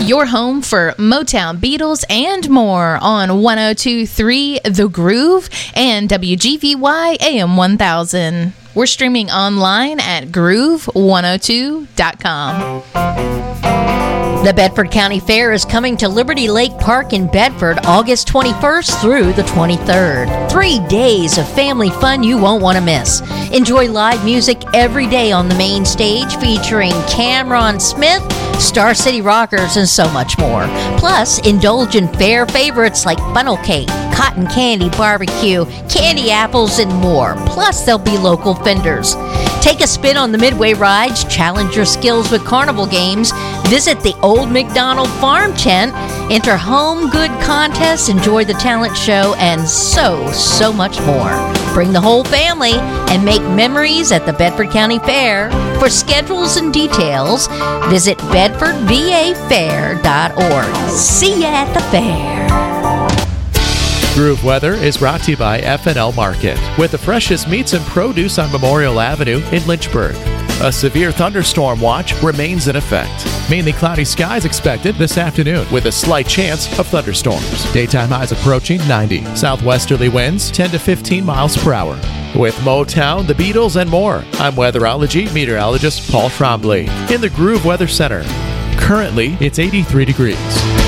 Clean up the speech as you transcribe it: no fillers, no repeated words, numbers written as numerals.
your home for Motown, Beatles, and more on 102.3 The Groove and WGVY AM 1000. We're streaming online at groove102.com. The Bedford County Fair is coming to Liberty Lake Park in Bedford August 21st through the 23rd. 3 days of family fun you won't want to miss. Enjoy live music every day on the main stage featuring Cameron Smith, Star City Rockers, and so much more. Plus, indulge in fair favorites like funnel cake, cotton candy barbecue, candy apples, and more. Plus, there'll be local vendors. Take a spin on the Midway rides, challenge your skills with carnival games, visit the Old McDonald Farm Tent, enter home good contests, enjoy the talent show, and so much more. Bring the whole family and make memories at the Bedford County Fair. For schedules and details, visit bedfordvafair.org. See ya at the fair. Groove Weather is brought to you by F&L Market, with the freshest meats and produce on Memorial Avenue in Lynchburg. A severe thunderstorm watch remains in effect. Mainly cloudy skies expected this afternoon with a slight chance of thunderstorms. Daytime highs approaching 90. Southwesterly winds 10 to 15 miles per hour. With Motown, the Beatles, and more, I'm weatherology meteorologist Paul Trombley in the Groove Weather Center. Currently, it's 83 degrees.